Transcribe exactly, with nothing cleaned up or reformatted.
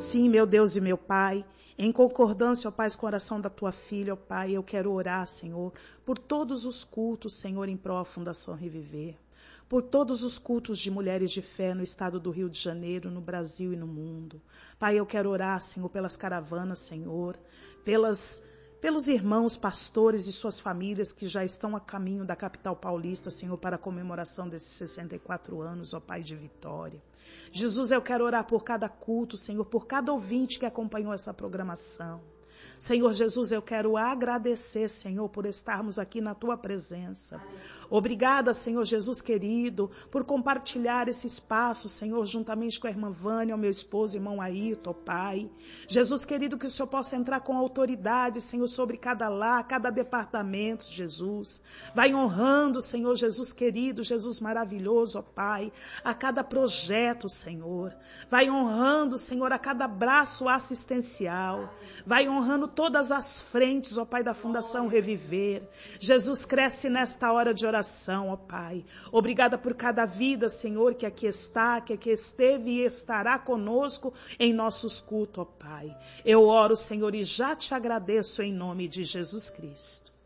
Sim, meu Deus e meu Pai, em concordância, ó Pai, com a oração da tua filha, ó Pai, eu quero orar, Senhor, por todos os cultos, Senhor, em prol da Fundação Reviver. Por todos os cultos de mulheres de fé no estado do Rio de Janeiro, no Brasil e no mundo. Pai, eu quero orar, Senhor, pelas caravanas, Senhor, pelas, pelos irmãos pastores e suas famílias que já estão a caminho da capital paulista, Senhor, para a comemoração desses sessenta e quatro anos, ó Pai de vitória. Jesus, eu quero orar por cada culto, Senhor, por cada ouvinte que acompanhou essa programação. Senhor Jesus, eu quero agradecer, Senhor, por estarmos aqui na tua presença. Obrigada, Senhor Jesus querido, por compartilhar esse espaço, Senhor, juntamente com a irmã Vânia, o meu esposo, irmão Ayrton, Pai. Jesus querido, que o Senhor possa entrar com autoridade, Senhor, sobre cada lar, cada departamento, Jesus. Vai honrando, Senhor Jesus querido, Jesus maravilhoso, ó Pai, a cada projeto, Senhor. Vai honrando, Senhor, a cada braço assistencial. Vai honrando todas as frentes, ó Pai, da Fundação Reviver. Jesus, cresce nesta hora de oração, ó Pai. Obrigada por cada vida, Senhor, que aqui está, que aqui esteve e estará conosco em nossos cultos, ó Pai. Eu oro, Senhor, e já te agradeço em nome de Jesus Cristo.